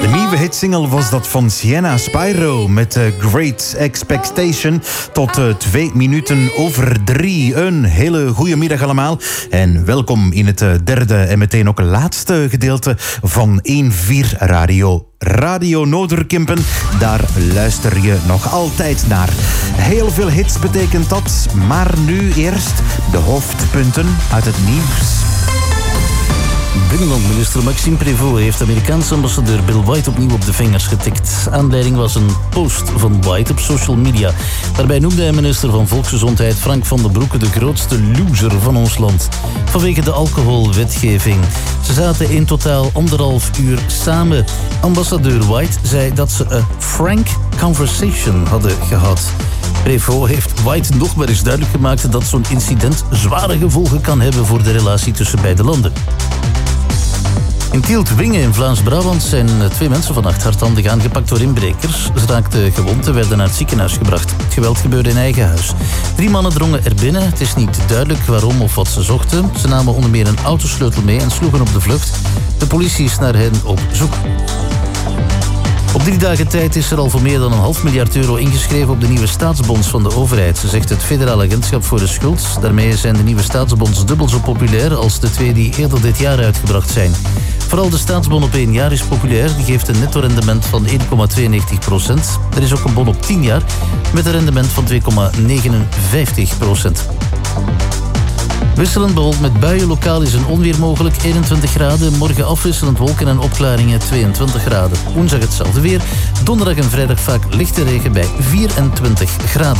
De nieuwe hitsingle was dat van Sienna Spyro met Great Expectation. Tot 2 minuten over 3. Een hele goede middag allemaal. En welkom in het derde en meteen ook laatste gedeelte van 1-4 Radio. Radio Noorderkempen, daar luister je nog altijd naar. Heel veel hits betekent dat, maar nu eerst de hoofdpunten uit het nieuws. Binnenlandminister Maxime Prévost heeft Amerikaanse ambassadeur Bill White opnieuw op de vingers getikt. Aanleiding was een post van White op social media. Daarbij noemde hij minister van Volksgezondheid Frank van den Broeke de grootste loser van ons land. Vanwege de alcoholwetgeving. Ze zaten in totaal 1,5 uur samen. Ambassadeur White zei dat ze een frank conversation hadden gehad. Prévost heeft White nog maar eens duidelijk gemaakt dat zo'n incident zware gevolgen kan hebben voor de relatie tussen beide landen. In Tielt-Wingen in Vlaams-Brabant zijn 2 mensen vannacht hardhandig aangepakt door inbrekers. Ze raakten gewond en werden naar het ziekenhuis gebracht. Het geweld gebeurde in eigen huis. 3 mannen drongen er binnen. Het is niet duidelijk waarom of wat ze zochten. Ze namen onder meer een autosleutel mee en sloegen op de vlucht. De politie is naar hen op zoek. Op 3 dagen tijd is er al voor meer dan €1,5 miljard ingeschreven op de nieuwe staatsbonds van de overheid, zegt het Federaal Agentschap voor de Schuld. Daarmee zijn de nieuwe staatsbonds dubbel zo populair als de 2 die eerder dit jaar uitgebracht zijn. Vooral de staatsbon op 1 jaar is populair. Die geeft een netto-rendement van 1,92%. Er is ook een bon op 10 jaar met een rendement van 2,59%. Wisselend bewolkt met buien, lokaal is een onweer mogelijk, 21 graden. Morgen afwisselend wolken en opklaringen, 22 graden. Woensdag hetzelfde weer. Donderdag en vrijdag vaak lichte regen bij 24 graden.